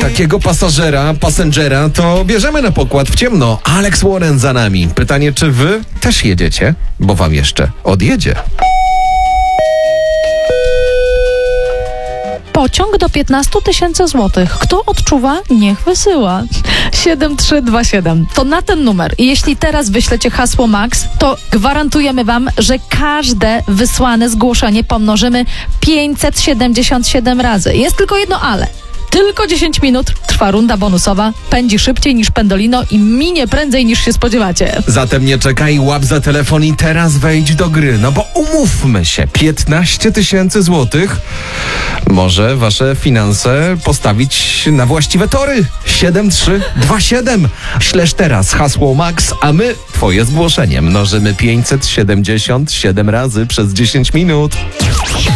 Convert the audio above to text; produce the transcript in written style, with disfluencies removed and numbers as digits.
Takiego passenger to bierzemy na pokład w ciemno. Alex Warren za nami. Pytanie, czy wy też jedziecie? Bo wam jeszcze odjedzie. Pociąg do 15 000 złotych. Kto odczuwa, niech wysyła. 7327. To na ten numer. I jeśli teraz wyślecie hasło MAX, to gwarantujemy wam, że każde wysłane zgłoszenie pomnożymy 577 razy. Jest tylko jedno ale. Tylko 10 minut trwa runda bonusowa, pędzi szybciej niż pendolino i minie prędzej niż się spodziewacie. Zatem nie czekaj, łap za telefon i teraz wejdź do gry. No bo umówmy się, 15 000 złotych może wasze finanse postawić na właściwe tory. 7327. Śleż teraz hasło MAX, a my twoje zgłoszenie mnożymy 577 razy przez 10 minut.